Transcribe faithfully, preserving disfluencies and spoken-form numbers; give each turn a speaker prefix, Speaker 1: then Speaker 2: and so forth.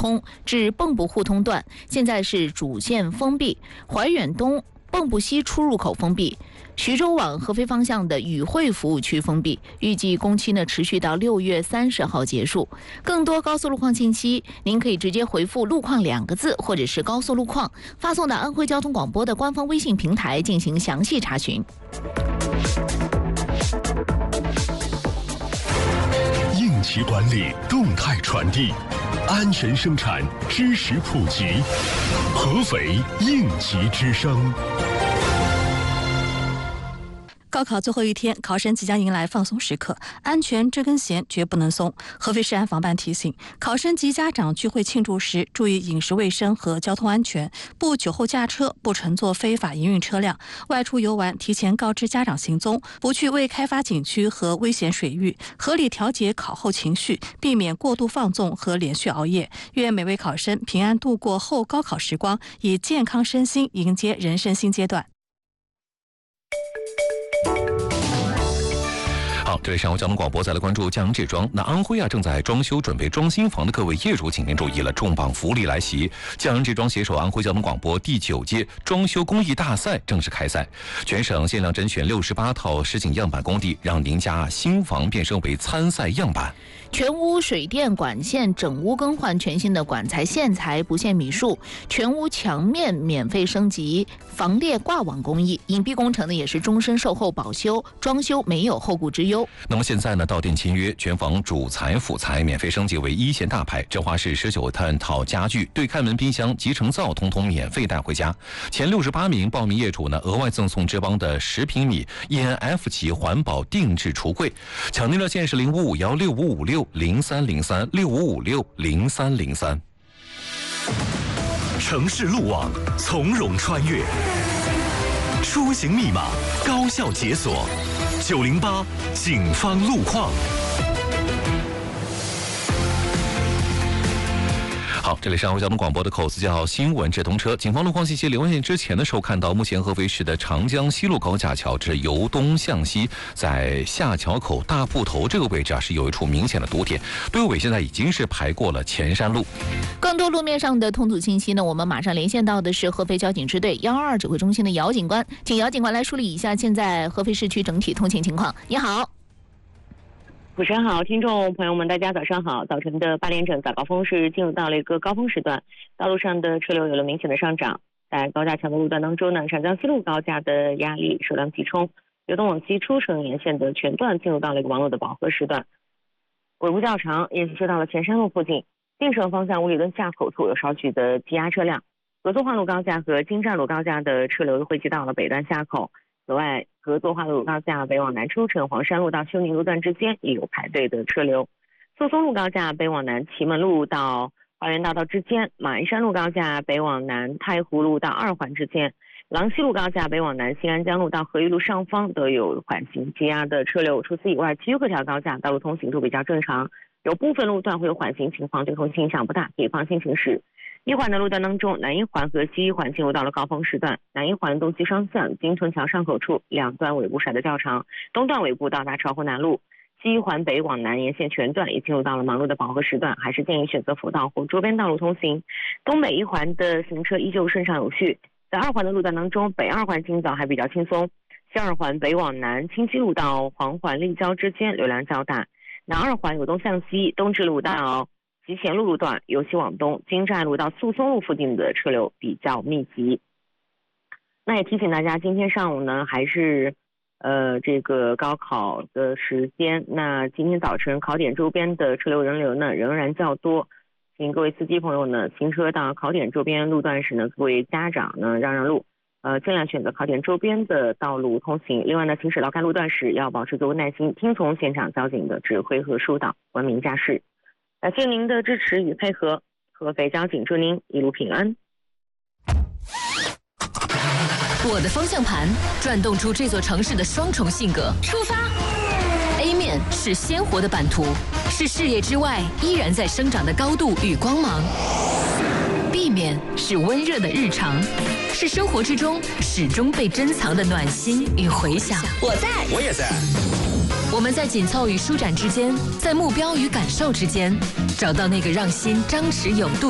Speaker 1: 通至蚌埠互通段，现在是主线封闭；怀远东、蚌埠西出入口封闭。徐州往合肥方向的宇惠服务区封闭，预计工期呢持续到六月三十号结束。更多高速路况信息，您可以直接回复“路况”两个字，或者是高速路况发送到安徽交通广播的官方微信平台进行详细查询。
Speaker 2: 应急管理，动态传递，安全生产，知识普及。合肥应急之声。
Speaker 3: 高考最后一天，考生即将迎来放松时刻，安全这根弦绝不能松。合肥市安防办提醒，考生及家长聚会庆祝时，注意饮食卫生和交通安全，不酒后驾车，不乘坐非法营运车辆，外出游玩提前告知家长行踪，不去未开发景区和危险水域，合理调节考后情绪，避免过度放纵和连续熬夜。愿每位考生平安度过后高考时光，以健康身心迎接人生新阶段。
Speaker 4: 好，这里是安徽交通广播，再来关注江浙庄。那安徽啊正在装修准备装新房的各位业主，请您注意了，重磅福利来袭！江浙庄携手安徽交通广播第九届装修公益大赛正式开赛，全省限量甄选六十八套实景样板工地，让您家新房变身为参赛样板。
Speaker 1: 全屋水电管线整屋更换全新的管材线材，不限米数，全屋墙面免费升级，防裂挂网工艺，隐蔽工程呢也是终身售后保修，装修没有后顾之忧。
Speaker 4: 那么现在呢，到店签约，全房主材辅材免费升级为一线大牌，这花式十九碳套家具、对开门冰箱、集成灶，统统免费带回家。前六十八名报名业主呢，额外赠送之邦的十平米 E N F 级环保定制橱柜。抢订热线是零五五幺六五五六零三零三六五五六零三零三。
Speaker 2: 城市路网从容穿越，出行密码高效解锁。九零八警方路况。
Speaker 4: 好，这里是安徽交通广播的口子叫新闻直通车。警方路况信息留言之前的时候，看到目前合肥市的长江西路高架桥至由东向西，在下桥口大埠头这个位置啊，是有一处明显的堵点，队尾现在已经是排过了前山路。
Speaker 1: 更多路面上的通堵信息呢，我们马上连线到的是合肥交警支队幺二二指挥中心的姚警官，请姚警官来梳理一下现在合肥市区整体通勤情况。你好。
Speaker 5: 主持人好，听众朋友们，大家早上好。早晨的八点整早高峰是进入到了一个高峰时段，道路上的车流有了明显的上涨。在高架桥的路段当中呢，长江西路高架的压力首量急冲，流动往西出城沿线的全段进入到了一个网络的饱和时段，尾部较长，也是到了前山路附近。定城方向五里墩下口处有少许的积压车辆，合作化路高架和金寨路高架的车流汇集到了北段下口。此外，合作化路高架北往南出城黄山路到修宁路段之间也有排队的车流。宿松路高架北往南祁门路到花园大道之间，马鞍山路高架北往南太湖路到二环之间，郎西路高架北往南新安江路到和宜路上方都有缓行积压的车流。除此以外，其余各条高架道路通行都比较正常，有部分路段会有缓行情况，对通行影响不大，可以放心行驶。一环的路段当中，南一环和西一环进入到了高峰时段。南一环东西双向金屯桥上口处两段尾部甩得较长，东段尾部到达巢湖南路。西一环北往南沿线全段也进入到了忙碌的饱和时段，还是建议选择辅道或周边道路通行。东北一环的行车依旧顺畅有序。在二环的路段当中，北二环今早还比较轻松，西二环北往南清溪路到黄环立交之间流量较大。南二环由东向西，东直路到集贤路路段由西往东，金寨路到宿松路附近的车流比较密集。那也提醒大家，今天上午呢还是呃这个高考的时间，那今天早晨考点周边的车流人流呢仍然较多，请各位司机朋友呢行车到考点周边路段时呢，各位家长呢让让路，呃尽量选择考点周边的道路通行。另外呢，行驶绕开路段时要保持足够耐心，听从现场交警的指挥和疏导，文明驾驶。感谢您的支持与配合，合肥交警祝您一路平安。
Speaker 6: 我的方向盘转动出这座城市的双重性格。出发 A 面是鲜活的版图，是视野之外依然在生长的高度与光芒。B 面是温热的日常，是生活之中始终被珍藏的暖心与回响。
Speaker 7: 我在，我也在。
Speaker 6: 我们在紧凑与舒展之间，在目标与感受之间，找到那个让心张弛有度